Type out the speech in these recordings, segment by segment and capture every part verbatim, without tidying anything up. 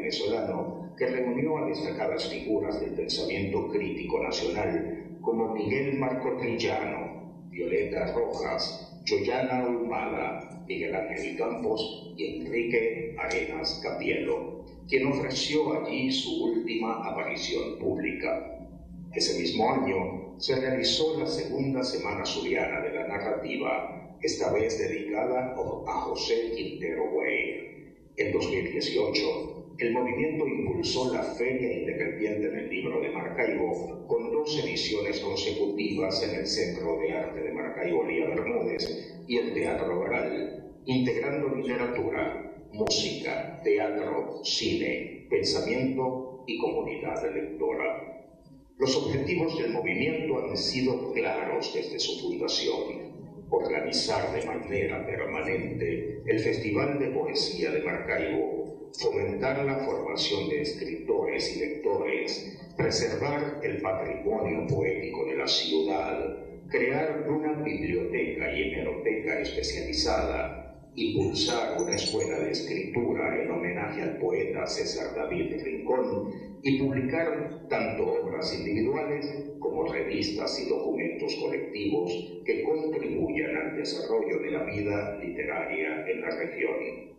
venezolano que reunió a destacadas figuras del pensamiento crítico nacional como Miguel Marco Trillano, Violeta Rojas, Joyana Ahumada, Miguel Ángel Campos y Enrique Arenas Capielo, quien ofreció allí su última aparición pública. Ese mismo año se realizó la segunda Semana Zuliana de la Narrativa, esta vez dedicada a José Quintero Weir. En dos mil dieciocho, el movimiento impulsó la Feria Independiente del Libro de Maracaibo con dos ediciones consecutivas en el Centro de Arte de Maracaibo Lía Bermúdez y el Teatro Baral, integrando literatura, música, teatro, cine, pensamiento y comunidad lectora. Los objetivos del movimiento han sido claros desde su fundación: organizar de manera permanente el Festival de Poesía de Maracaibo, fomentar la formación de escritores y lectores, preservar el patrimonio poético de la ciudad, crear una biblioteca y hemeroteca especializada, impulsar una escuela de escritura en homenaje al poeta César David Rincón y publicar tanto obras individuales como revistas y documentos colectivos que contribuyan al desarrollo de la vida literaria en la región.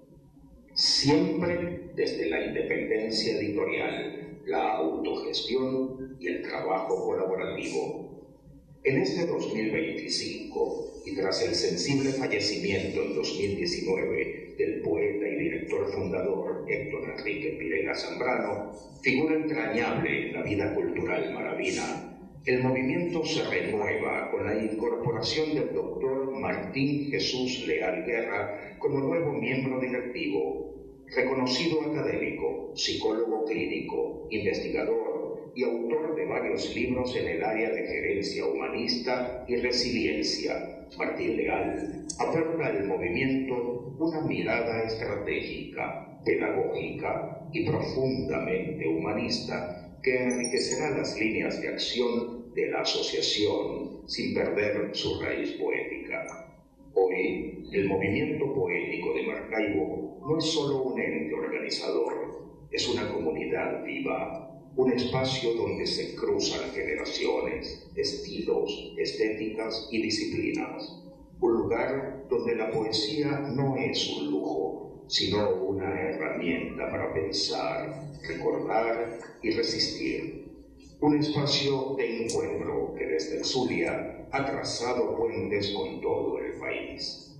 Siempre desde la independencia editorial, la autogestión y el trabajo colaborativo. En este dos mil veinticinco, y tras el sensible fallecimiento en dos mil diecinueve del poeta y director fundador Héctor Enrique Pirela Zambrano, figura entrañable en la vida cultural maravina, el movimiento se renueva con la incorporación del doctor Martín Jesús Leal Guerra como nuevo miembro directivo, reconocido académico, psicólogo clínico, investigador y autor de varios libros en el área de gerencia humanista y resiliencia. Martín Leal aporta al movimiento una mirada estratégica, pedagógica y profundamente humanista que enriquecerá las líneas de acción de la asociación sin perder su raíz poética. Hoy, el movimiento poético de Maracaibo no es solo un ente organizador, es una comunidad viva, un espacio donde se cruzan generaciones, estilos, estéticas y disciplinas. Un lugar donde la poesía no es un lujo, sino una herramienta para pensar, recordar y resistir. Un espacio de encuentro que desde el Zulia ha trazado puentes con todo el país.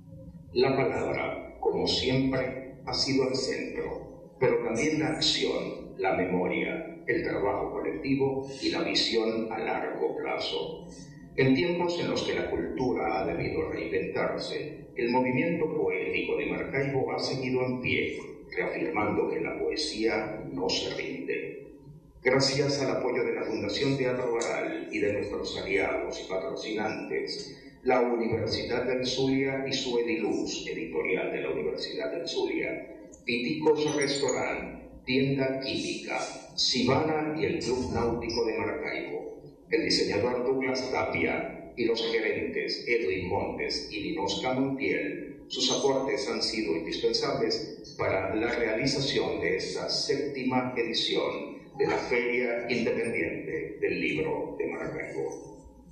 La palabra, como siempre, ha sido el centro, pero también la acción, la memoria, el trabajo colectivo y la visión a largo plazo. En tiempos en los que la cultura ha debido reinventarse, el movimiento poético de Maracaibo ha seguido en pie, reafirmando que la poesía no se rinde. Gracias al apoyo de la Fundación Teatro Baral y de nuestros aliados y patrocinantes, la Universidad del Zulia y su Ediluz, editorial de la Universidad del Zulia, Piticos Restaurant, Tienda Química, Sibana y el Club Náutico de Maracaibo, el diseñador Douglas Tapia y los gerentes Edwin Montes y Dinosca Montiel, sus aportes han sido indispensables para la realización de esta séptima edición de la Feria Independiente del Libro de Maracaibo.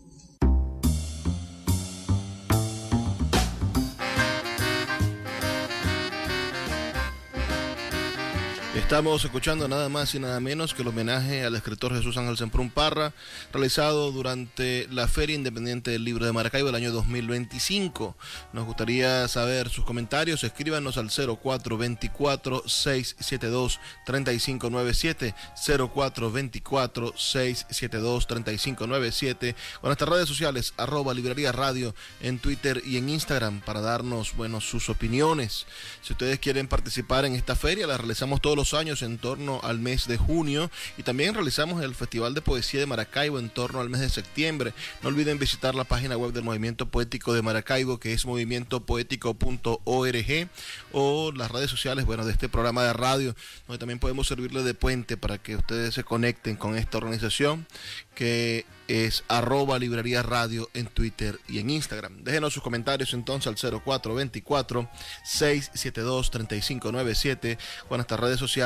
Estamos escuchando nada más y nada menos que el homenaje al escritor Jesús Ángel Semprún Parra, realizado durante la Feria Independiente del Libro de Maracaibo del año dos mil veinticinco. Nos gustaría saber sus comentarios. Escríbanos al cero cuatro dos cuatro, seis siete dos, tres cinco nueve siete, cero cuatro dos cuatro, seis siete dos, tres cinco nueve siete, o en nuestras redes sociales, arroba Librería Radio en Twitter y en Instagram, para darnos, bueno, sus opiniones. Si ustedes quieren participar en esta feria, la realizamos todos los años en torno al mes de junio, y también realizamos el Festival de Poesía de Maracaibo en torno al mes de septiembre. No olviden visitar la página web del Movimiento Poético de Maracaibo, que es movimiento poético punto org, o las redes sociales, bueno, de este programa de radio, donde también podemos servirle de puente para que ustedes se conecten con esta organización, que es arroba Librería Radio en Twitter y en Instagram. Déjenos sus comentarios entonces al cero cuatro dos cuatro, seis siete dos, tres cinco nueve siete, o en nuestras redes sociales,